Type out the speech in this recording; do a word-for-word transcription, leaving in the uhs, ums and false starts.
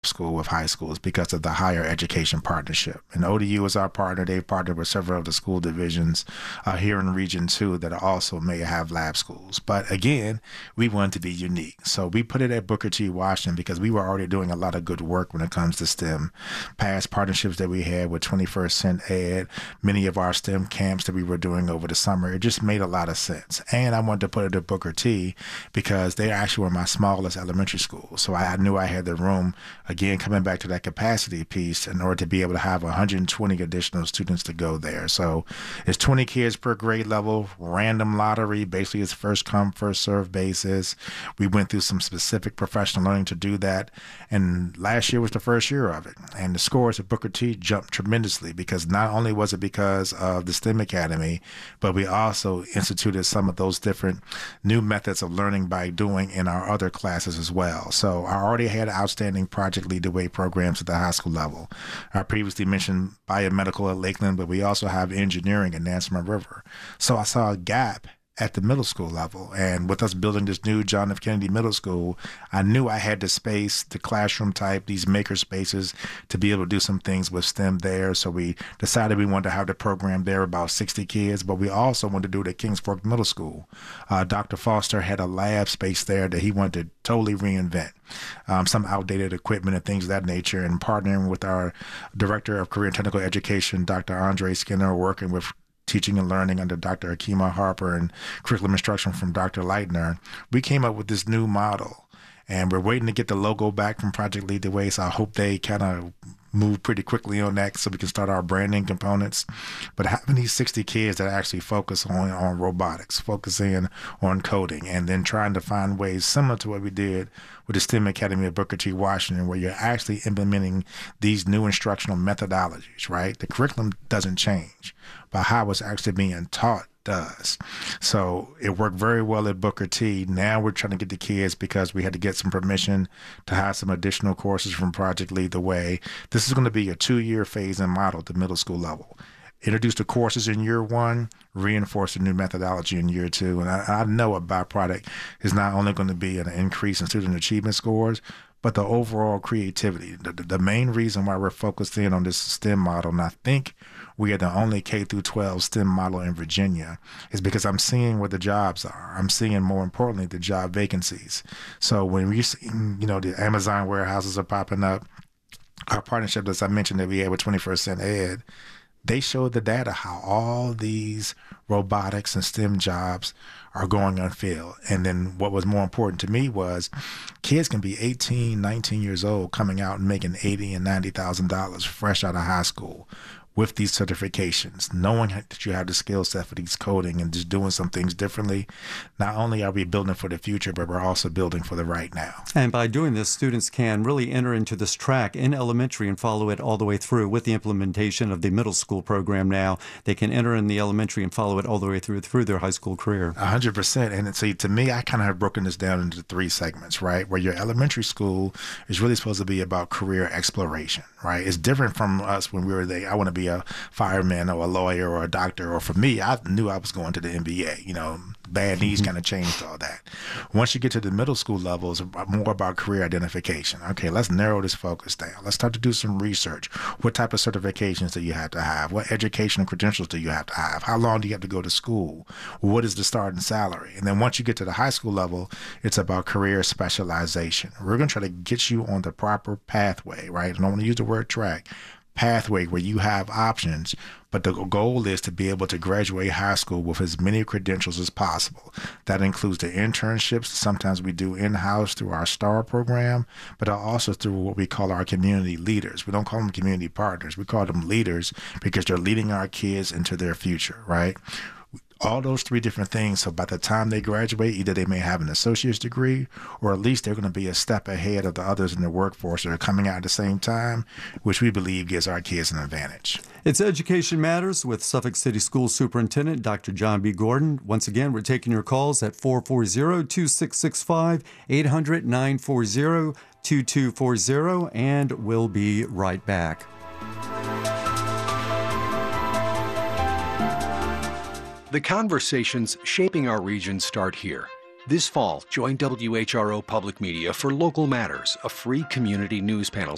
school with high schools because of the higher education partnership. And O D U is our partner. They've partnered with several of the school divisions uh, here in Region two that also may have lab schools. But again, we wanted to be unique. So we put it at Booker T. Washington because we were already doing a lot of good work when it comes to STEM. Past partnerships that we had with twenty-first Cent Ed, many of our STEM camps that we were doing over the summer, it just made a lot of sense. And I wanted to put it at Booker T because they actually were my smallest elementary school. So I knew I had the room. Again, coming back to that capacity piece, in order to be able to have one hundred twenty additional students to go there. So it's twenty kids per grade level, random lottery, basically it's first come, first serve basis. We went through some specific professional learning to do that. And last year was the first year of it. And the scores at Booker T jumped tremendously because not only was it because of the STEM Academy, but we also instituted some of those different new methods of learning by doing in our other classes as well. So I already had outstanding project Lead the Way programs at the high school level. I previously mentioned biomedical at Lakeland, but we also have engineering at Nansemond River. So I saw a gap at the middle school level. And with us building this new John F. Kennedy Middle School, I knew I had the space, the classroom type, these maker spaces to be able to do some things with STEM there. So we decided we wanted to have the program there, about sixty kids, but we also wanted to do it at Kings Fork Middle School. Uh, Doctor Foster had a lab space there that he wanted to totally reinvent. Um, some outdated equipment and things of that nature, and partnering with our Director of Career and Technical Education, Doctor Andre Skinner, working with teaching and learning under Doctor Akima Harper and curriculum instruction from Doctor Leitner, we came up with this new model. And we're waiting to get the logo back from Project Lead the Way, so I hope they kind of move pretty quickly on that so we can start our branding components. But having these sixty kids that actually focus on, on robotics, focusing on coding, and then trying to find ways similar to what we did with the STEM Academy at Booker T. Washington, where you're actually implementing these new instructional methodologies, right? The curriculum doesn't change, but how it's actually being taught does. So it worked very well at Booker T. Now we're trying to get the kids, because we had to get some permission to have some additional courses from Project Lead the Way. This is going to be a two-year phase-in model at the middle school level. Introduce the courses in year one, reinforce the new methodology in year two. And I, I know a byproduct is not only going to be an increase in student achievement scores, but the overall creativity. The, the main reason why we're focused in on this STEM model, and I think we are the only K through twelve STEM model in Virginia, is because I'm seeing where the jobs are. I'm seeing, more importantly, the job vacancies. So when we see, you know, the Amazon warehouses are popping up, our partnership, as I mentioned, that we had with twenty-first Cent Ed, they showed the data how all these robotics and STEM jobs are going unfilled. And then what was more important to me was kids can be eighteen, nineteen years old coming out and making eighty and ninety thousand dollars fresh out of high school with these certifications, knowing that you have the skill set for these coding and just doing some things differently. Not only are we building for the future, but we're also building for the right now. And by doing this, students can really enter into this track in elementary and follow it all the way through. With the implementation of the middle school program now, they can enter in the elementary and follow it all the way through through their high school career. A hundred percent. And see, to me, I kind of have broken this down into three segments, right? Where your elementary school is really supposed to be about career exploration, right? It's different from us when we were there. I want to be a fireman or a lawyer or a doctor, or for me, I knew I was going to the N B A. You know, bad knees kind of changed all that. Once you get to the middle school level, it's more about career identification. Okay, let's narrow this focus down. Let's start to do some research. What type of certifications do you have to have? What educational credentials do you have to have? How long do you have to go to school? What is the starting salary? And then once you get to the high school level, it's about career specialization. We're going to try to get you on the proper pathway, right? I don't want to use the word track. Pathway where you have options, but the goal is to be able to graduate high school with as many credentials as possible. That includes the internships sometimes we do in-house through our STAR program, but also through what we call our community leaders. We don't call them community partners. We call them leaders because they're leading our kids into their future, right? All those three different things. So by the time they graduate, either they may have an associate's degree, or at least they're going to be a step ahead of the others in the workforce that are coming out at the same time, which we believe gives our kids an advantage. It's Education Matters with Suffolk City School Superintendent Doctor John B. Gordon. Once again, we're taking your calls at four four zero, two six six five, eight hundred, nine four zero, two two four zero, and we'll be right back. The conversations shaping our region start here. This fall, join W H R O Public Media for Local Matters, a free community news panel